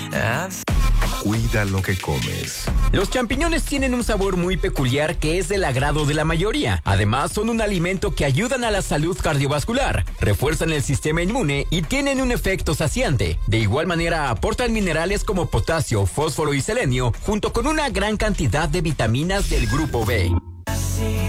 Cuida lo que comes. Los champiñones tienen un sabor muy peculiar que es del agrado de la mayoría. Además, son un alimento que ayudan a la salud cardiovascular, refuerzan el sistema inmune y tienen un efecto saciante. De igual manera, aportan minerales como potasio, fósforo y selenio, junto con una gran cantidad de vitaminas del grupo B.